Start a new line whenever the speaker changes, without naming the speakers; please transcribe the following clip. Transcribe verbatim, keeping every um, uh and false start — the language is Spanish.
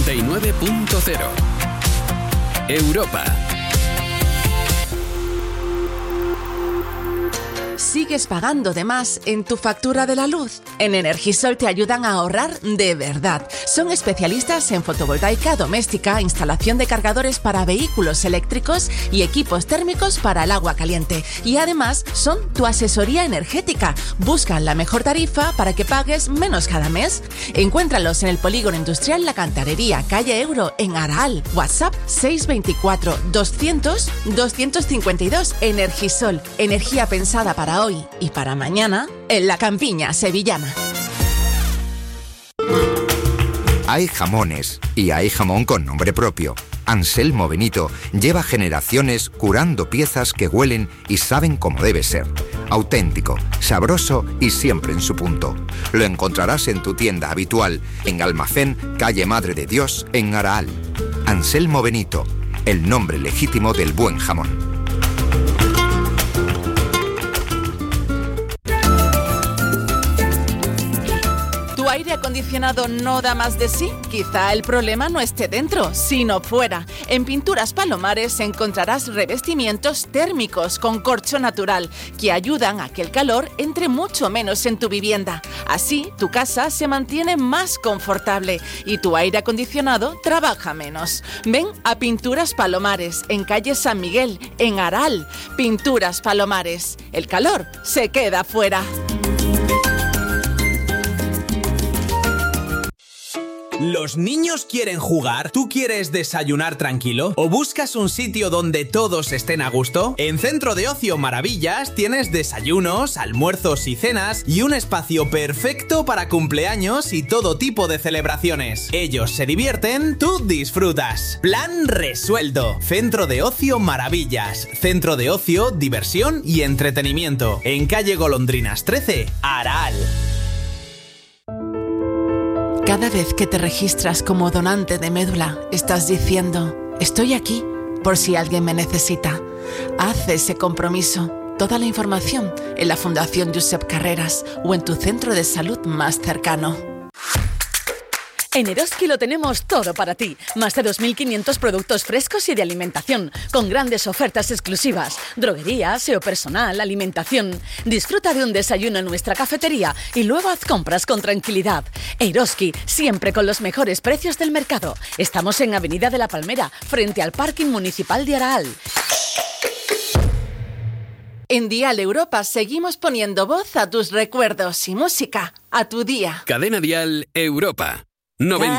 noventa y nueve punto cero. Europa.
¿Sigues pagando de más en tu factura de la luz? En Energisol te ayudan a ahorrar de verdad. Son especialistas en fotovoltaica doméstica, instalación de cargadores para vehículos eléctricos y equipos térmicos para el agua caliente. Y además son tu asesoría energética. Buscan la mejor tarifa para que pagues menos cada mes. Encuéntralos en el Polígono Industrial La Cantarería, calle Euro, en Araal. WhatsApp seis dos cuatro, doscientos, doscientos cincuenta y dos. Energisol, energía pensada para hoy y para mañana en la campiña sevillana.
Hay jamones y hay jamón con nombre propio. Anselmo Benito lleva generaciones curando piezas que huelen y saben como debe ser. Auténtico, sabroso y siempre en su punto. Lo encontrarás en tu tienda habitual, en Almacén, calle Madre de Dios, en Araal. Anselmo Benito, el nombre legítimo del buen jamón.
¿Tu aire acondicionado no da más de sí? Quizá el problema no esté dentro, sino fuera. En Pinturas Palomares encontrarás revestimientos térmicos con corcho natural que ayudan a que el calor entre mucho menos en tu vivienda. Así, tu casa se mantiene más confortable y tu aire acondicionado trabaja menos. Ven a Pinturas Palomares, en calle San Miguel, en Araal. Pinturas Palomares. El calor se queda fuera.
¿Los niños quieren jugar? ¿Tú quieres desayunar tranquilo? ¿O buscas un sitio donde todos estén a gusto? En Centro de Ocio Maravillas tienes desayunos, almuerzos y cenas y un espacio perfecto para cumpleaños y todo tipo de celebraciones. Ellos se divierten, tú disfrutas. Plan resuelto. Centro de Ocio Maravillas. Centro de ocio, diversión y entretenimiento. En calle Golondrinas trece, Araal.
Cada vez que te registras como donante de médula, estás diciendo: estoy aquí por si alguien me necesita. Haz ese compromiso. Toda la información en la Fundación Josep Carreras o en tu centro de salud más cercano.
En Eroski lo tenemos todo para ti. Más de dos mil quinientos productos frescos y de alimentación, con grandes ofertas exclusivas. Droguería, aseo personal, alimentación. Disfruta de un desayuno en nuestra cafetería y luego haz compras con tranquilidad. Eroski, siempre con los mejores precios del mercado. Estamos en Avenida de la Palmera, frente al Parking Municipal de Araal.
En Dial Europa seguimos poniendo voz a tus recuerdos y música a tu día.
Cadena Dial Europa. noventa